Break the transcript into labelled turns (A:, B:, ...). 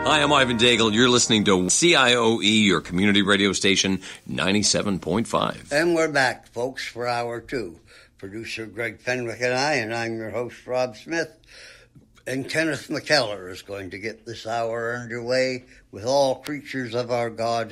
A: Hi, I'm Ivan Daigle. You're listening to CIOE, your community radio station, 97.5.
B: And we're back, folks, for hour two. Producer Greg Fenwick and I'm your host, Rob Smith. And Kenneth McKellar is going to get this hour underway with All Creatures of Our God